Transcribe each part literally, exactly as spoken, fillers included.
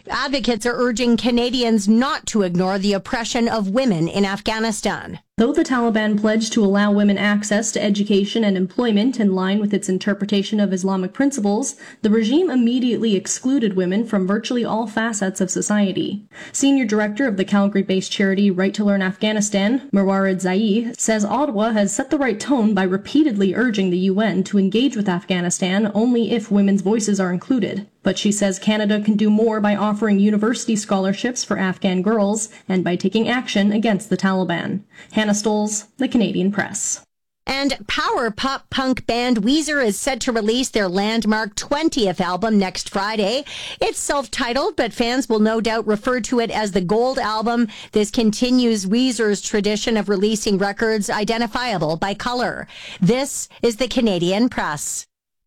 Advocates are urging Canadians not to ignore the oppression of women in Afghanistan. Though the Taliban pledged to allow women access to education and employment in line with its interpretation of Islamic principles, the regime immediately excluded women from virtually all facets of society. Senior Director of the Calgary-based charity Right to Learn Afghanistan, Marwarid Zai, says Ottawa has set the right tone by repeatedly urging the U N to engage with Afghanistan only if women's voices are included. But she says Canada can do more by offering university scholarships for Afghan girls and by taking action against the Taliban. Hannah Stolz, The Canadian Press. And power pop punk band Weezer is set to release their landmark twentieth album next Friday. It's self-titled, but fans will no doubt refer to it as the Gold Album. This continues Weezer's tradition of releasing records identifiable by color. This is The Canadian Press.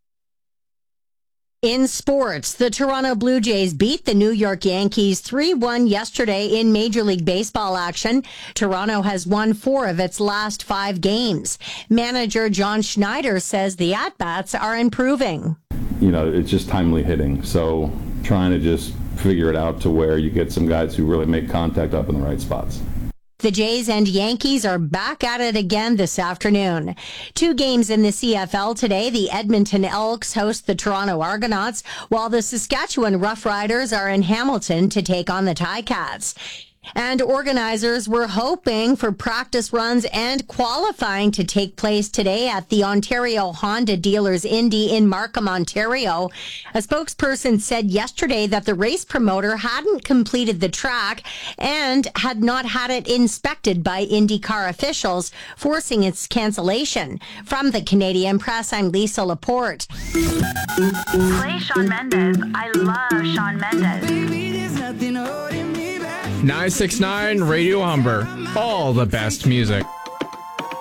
In sports, the Toronto Blue Jays beat the New York Yankees three one yesterday in Major League Baseball action. Toronto has won four of its last five games. Manager John Schneider says the at-bats are improving. You know, it's just timely hitting. So trying to just figure it out to where you get some guys who really make contact up in the right spots. The Jays and Yankees are back at it again this afternoon. Two games in the C F L today. The Edmonton Elks host the Toronto Argonauts, while the Saskatchewan Roughriders are in Hamilton to take on the Ticats. And organizers were hoping for practice runs and qualifying to take place today at the Ontario Honda Dealers Indy in Markham, Ontario. A spokesperson said yesterday that the race promoter hadn't completed the track and had not had it inspected by IndyCar officials, forcing its cancellation. From the Canadian Press, I'm Lisa Laporte. Play Shawn Mendes. I love Shawn Mendes. Baby, there's nothing holding me back. nine six nine Radio Humber. All the best music.